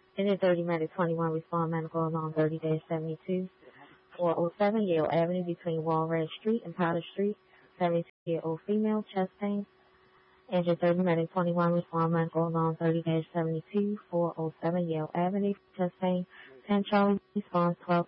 Engine 30 Medic 21 respond medical along 30-72 407 Yale Avenue between Walrath Street and Powder Street. 72-year-old female, chest pain. Engine 30 Medic 21 respond medical along 30-72 407 Yale Avenue, chest pain. 10 Charlie responds 12.